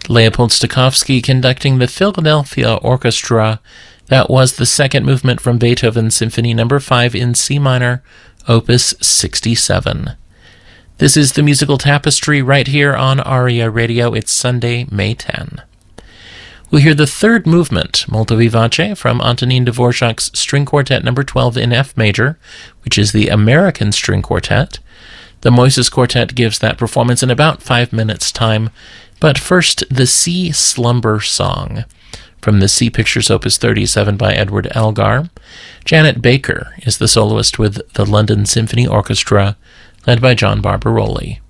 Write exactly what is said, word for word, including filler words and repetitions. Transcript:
Leopold Stokowski conducting the Philadelphia Orchestra. That was the second movement from Beethoven's Symphony Number five in C minor, Opus sixty-seven. This is the Musical Tapestry right here on Aria Radio. It's Sunday, May tenth. We'll hear the third movement, Molto Vivace, from Antonin Dvorak's String Quartet Number twelve in F major, which is the American String Quartet. The Moises Quartet gives that performance in about five minutes' time. But first, the Sea Slumber Song from the Sea Pictures Opus thirty-seven by Edward Elgar. Janet Baker is the soloist with the London Symphony Orchestra, led by John Barbaroli.